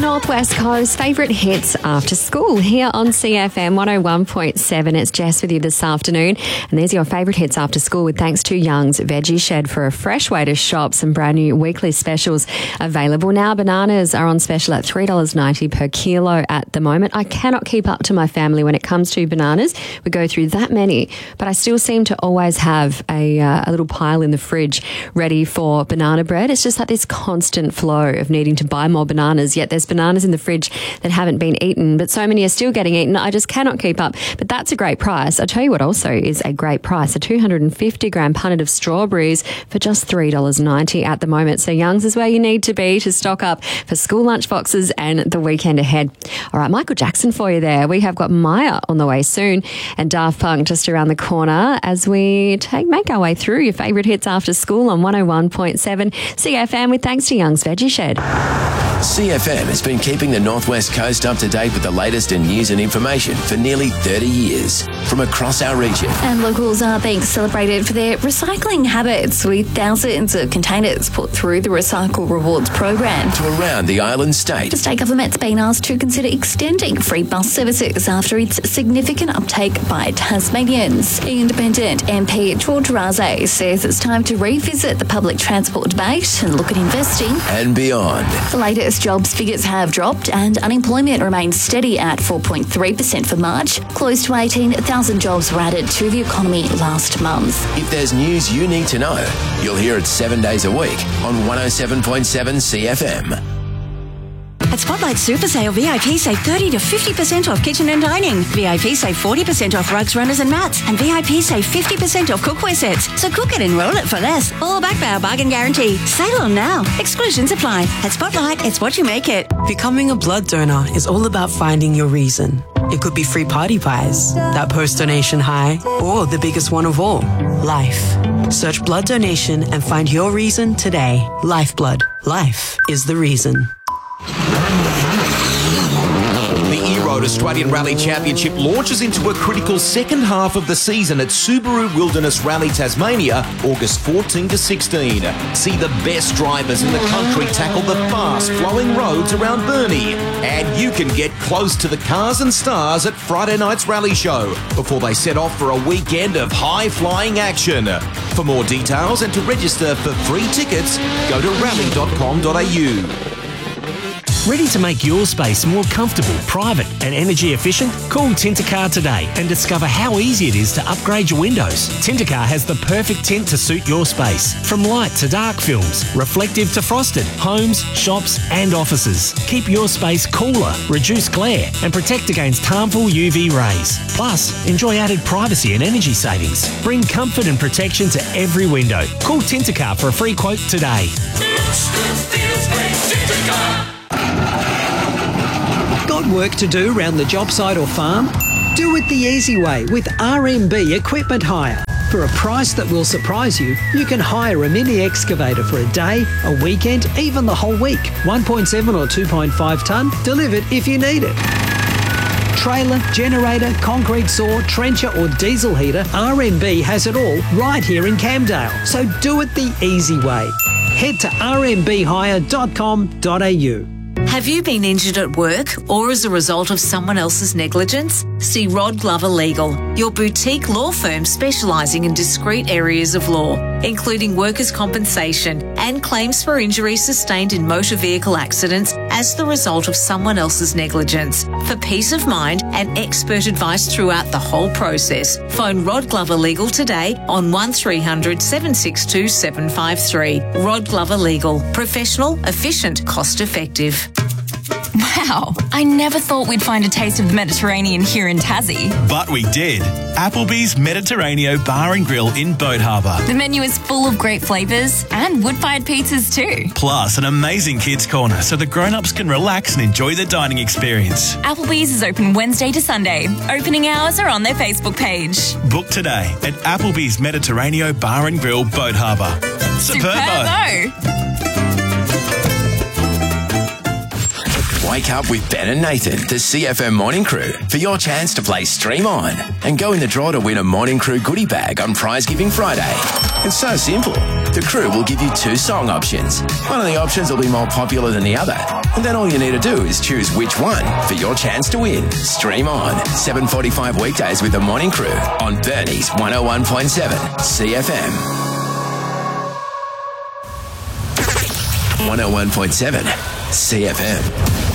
Northwest Coast favourite hits after school here on CFM 101.7. It's Jess with you this afternoon, and there's your favourite hits after school with thanks to Young's Veggie Shed for a fresh way to shop. Some brand new weekly specials available now. Bananas are on special at $3.90 per kilo at the moment. I cannot keep up to my family when it comes to bananas. We go through that many, but I still seem to always have a little pile in the fridge ready for banana bread. It's just like this constant flow of needing to buy more bananas, yet there's bananas in the fridge that haven't been eaten, but so many are still getting eaten. I just cannot keep up. But that's a great price. I'll tell you what also is a great price. A 250-gram punnet of strawberries for just $3.90 at the moment. So Young's is where you need to be to stock up for school lunch boxes and the weekend ahead. All right, Michael Jackson for you there. We have got Maya on the way soon and Daft Punk just around the corner as we make our way through your favourite hits after school on 101.7 CFM with thanks to Young's Veggie Shed. CFM has been keeping the Northwest Coast up to date with the latest in news and information for nearly 30 years from across our region. And locals are being celebrated for their recycling habits with thousands of containers put through the Recycle Rewards program. To around the island state. The state government's been asked to consider extending free bus services after its significant uptake by Tasmanians. Independent MP George Raze says it's time to revisit the public transport debate and look at investing and beyond. The latest jobs figures have dropped and unemployment remains steady at 4.3% for March. Close to 18,000 jobs were added to the economy last month. If there's news you need to know, you'll hear it 7 days a week on 107.7 CFM. At Spotlight Super Sale, VIP save 30 to 50% off kitchen and dining. VIP save 40% off rugs, runners and mats. And VIP save 50% off cookware sets. So cook it and roll it for less. All backed by our bargain guarantee. Sale on now. Exclusions apply. At Spotlight, it's what you make it. Becoming a blood donor is all about finding your reason. It could be free party pies, that post-donation high, or the biggest one of all, life. Search blood donation and find your reason today. Lifeblood. Life is the reason. The E-Road Australian Rally Championship launches into a critical second half of the season at Subaru Wilderness Rally Tasmania, August 14 to 16. See the best drivers in the country tackle the fast-flowing roads around Burnie. And you can get close to the cars and stars at Friday night's rally show before they set off for a weekend of high-flying action. For more details and to register for free tickets, go to rally.com.au. Ready to make your space more comfortable, private and energy efficient? Call Tintercar today and discover how easy it is to upgrade your windows. Tintercar has the perfect tint to suit your space. From light to dark films, reflective to frosted, homes, shops and offices. Keep your space cooler, reduce glare and protect against harmful UV rays. Plus, enjoy added privacy and energy savings. Bring comfort and protection to every window. Call Tintercar for a free quote today. Got work to do around the job site or farm? Do it the easy way with RMB Equipment Hire. For a price that will surprise you, you can hire a mini excavator for a day, a weekend, even the whole week. 1.7 or 2.5 tonne, delivered if you need it. Trailer, generator, concrete saw, trencher or diesel heater, RMB has it all right here in Camdale. So do it the easy way. Head to rmbhire.com.au. Have you been injured at work or as a result of someone else's negligence? See Rod Glover Legal, your boutique law firm specialising in discrete areas of law, including workers' compensation and claims for injuries sustained in motor vehicle accidents as the result of someone else's negligence. For peace of mind and expert advice throughout the whole process, phone Rod Glover Legal today on 1300 762 753. Rod Glover Legal. Professional, efficient, cost effective. Wow, I never thought we'd find a taste of the Mediterranean here in Tassie. But we did. Applebee's Mediterraneo Bar and Grill in Boat Harbour. The menu is full of great flavours and wood-fired pizzas too. Plus an amazing kids' corner so the grown-ups can relax and enjoy the dining experience. Applebee's is open Wednesday to Sunday. Opening hours are on their Facebook page. Book today at Applebee's Mediterraneo Bar and Grill, Boat Harbour. Superbo! Wake up with Ben and Nathan, the CFM Morning Crew, for your chance to play Stream On and go in the draw to win a Morning Crew goodie bag on Prize Giving Friday. It's so simple. The crew will give you 2 song options. One of the options will be more popular than the other. And then all you need to do is choose which one for your chance to win. Stream On, 7:45 weekdays with the Morning Crew on Bernie's 101.7 CFM. 101.7 CFM.